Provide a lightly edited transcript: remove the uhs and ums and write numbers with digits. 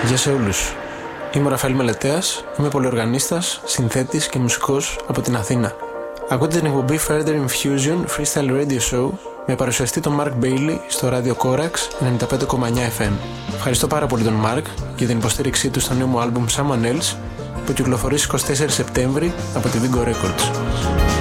Γεια σε όλους. Είμαι ο Ραφαήλ Μελετέας, είμαι πολυοργανίστας, συνθέτης και μουσικός από την Αθήνα. Ακούτε την εκπομπή Further Infusion Freestyle Radio Show με παρουσιαστή τον Mark Bailey στο ράδιο Corax 95,9 FM. Ευχαριστώ πάρα πολύ τον Mark για την υποστήριξή του στο νέο μου άλμπουμ Someone Else που κυκλοφορεί στις 24 Σεπτέμβρη από τη Vigo Records.